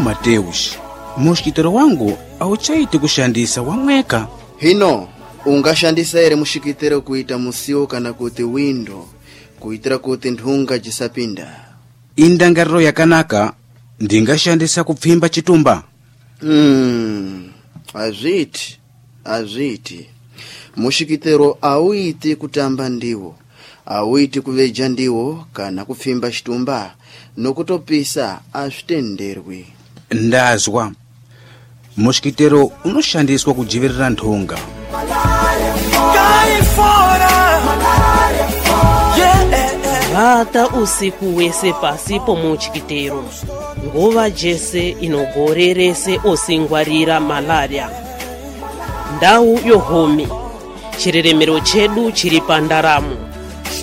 Mateus, mushikitero wangu auchaiti kushandisa wamweka. Hino ungashandisa ere mushikitero kuita musio kana kuti window kuitira kuti nthunga jisapinda. Indangariro yakanaka ndingashandisa kupfimba chitumba. Azviti mushikitero auiti kutamba ndiwo, auiti kuveja ndiwo kana kupfimba chitumba nokutopisa azvitenderwi. Ndazwa mushikitero unoshandiswa kujivirira nthunga. Vata usiku wese pasi pomuchikitero, nguva jese inogorerese osingwarira malaria. Ndau yohome, chireremero chedu chiri pandaramo.